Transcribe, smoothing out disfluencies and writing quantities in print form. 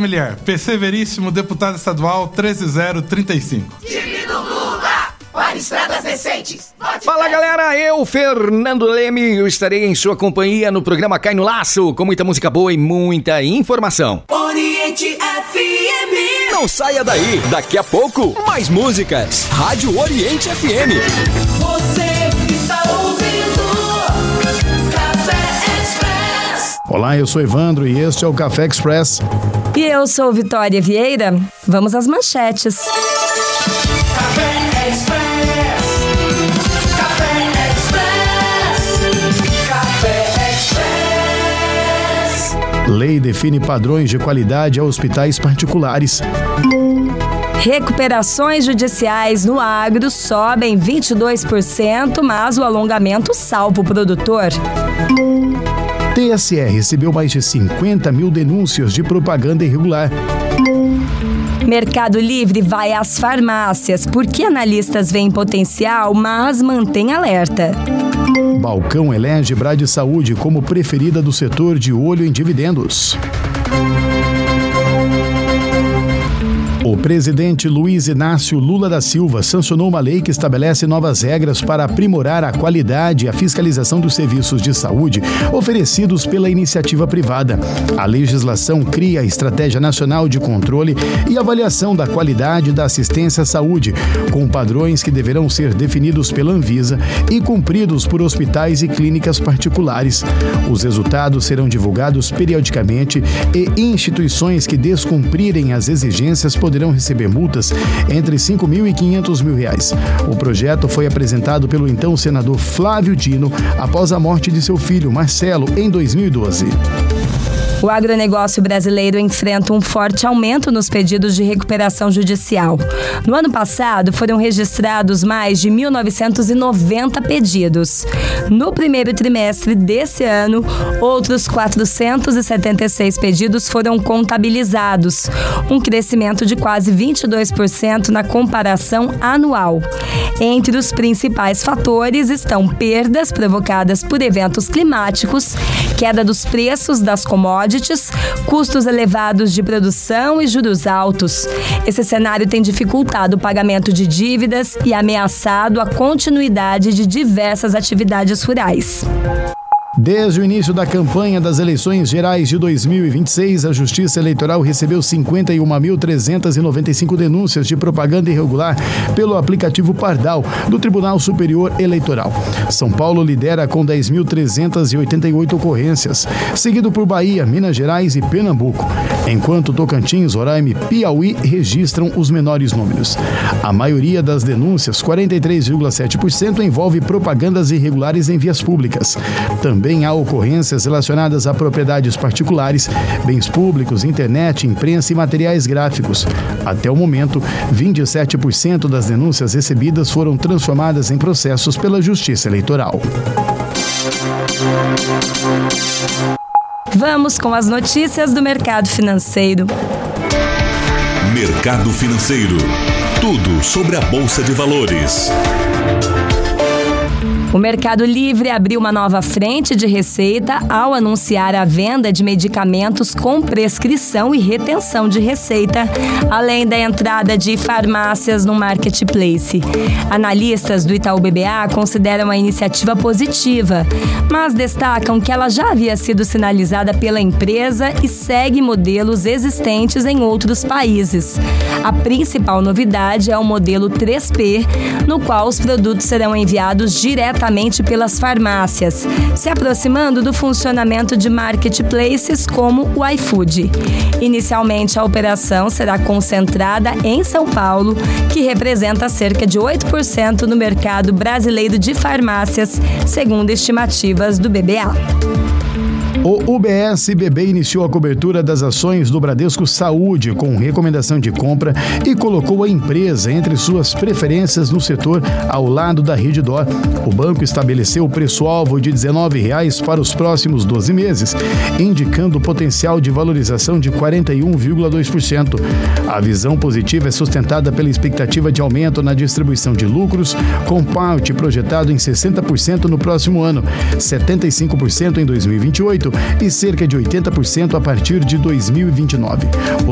familiar. PC Veríssimo, deputado estadual 13035. Time do Lula, para estradas decentes. Fala galera, eu, Fernando Leme, eu estarei em sua companhia no programa Cai no Laço, com muita música boa e muita informação. Oriente FM. Não saia daí, daqui a pouco, mais músicas. Rádio Oriente FM. Você está ouvindo Café Express. Olá, eu sou Evandro e este é o Café Express. E eu sou Vitória Vieira. Vamos às manchetes. Café Express. Café Express. Café Express. Lei define padrões de qualidade a hospitais particulares. Recuperações judiciais no agro sobem 22%, mas o alongamento salva o produtor. TSE recebeu mais de 50 mil denúncias de propaganda irregular. Mercado Livre vai às farmácias, porque analistas veem potencial, mas mantém alerta. Balcão elege Brade Saúde como preferida do setor de olho em dividendos. O presidente Luiz Inácio Lula da Silva sancionou uma lei que estabelece novas regras para aprimorar a qualidade e a fiscalização dos serviços de saúde oferecidos pela iniciativa privada. A legislação cria a Estratégia Nacional de Controle e Avaliação da Qualidade da Assistência à Saúde, com padrões que deverão ser definidos pela Anvisa e cumpridos por hospitais e clínicas particulares. Os resultados serão divulgados periodicamente e instituições que descumprirem as exigências poderão receber multas entre R$5.000 e R$500.000. O projeto foi apresentado pelo então senador Flávio Dino após a morte de seu filho, Marcelo, em 2012. O agronegócio brasileiro enfrenta um forte aumento nos pedidos de recuperação judicial. No ano passado, foram registrados mais de 1.990 pedidos. No primeiro trimestre desse ano, outros 476 pedidos foram contabilizados, um crescimento de quase 22% na comparação anual. Entre os principais fatores estão perdas provocadas por eventos climáticos, queda dos preços das commodities, custos elevados de produção e juros altos. Esse cenário tem dificultado o pagamento de dívidas e ameaçado a continuidade de diversas atividades rurais. Desde o início da campanha das eleições gerais de 2026, a Justiça Eleitoral recebeu 51.395 denúncias de propaganda irregular pelo aplicativo Pardal do Tribunal Superior Eleitoral. São Paulo lidera com 10.388 ocorrências, seguido por Bahia, Minas Gerais e Pernambuco, enquanto Tocantins, Roraima e Piauí registram os menores números. A maioria das denúncias, 43,7%, envolve propagandas irregulares em vias públicas. Também há ocorrências relacionadas a propriedades particulares, bens públicos, internet, imprensa e materiais gráficos. Até o momento, 27% das denúncias recebidas foram transformadas em processos pela Justiça Eleitoral. Vamos com as notícias do mercado financeiro. Mercado Financeiro. Tudo sobre a Bolsa de Valores. O Mercado Livre abriu uma nova frente de receita ao anunciar a venda de medicamentos com prescrição e retenção de receita, além da entrada de farmácias no marketplace. Analistas do Itaú BBA consideram a iniciativa positiva, mas destacam que ela já havia sido sinalizada pela empresa e segue modelos existentes em outros países. A principal novidade é o modelo 3P, no qual os produtos serão enviados diretamente pelas farmácias, se aproximando do funcionamento de marketplaces como o iFood. Inicialmente, a operação será concentrada em São Paulo, que representa cerca de 8% no mercado brasileiro de farmácias, segundo estimativas do BBA. O UBS-BB iniciou a cobertura das ações do Bradesco Saúde com recomendação de compra e colocou a empresa entre suas preferências no setor ao lado da Rede D'Or. O banco estabeleceu o preço-alvo de R$19 para os próximos 12 meses, indicando o potencial de valorização de 41,2%. A visão positiva é sustentada pela expectativa de aumento na distribuição de lucros, com payout projetado em 60% no próximo ano, 75% em 2028 e cerca de 80% a partir de 2029.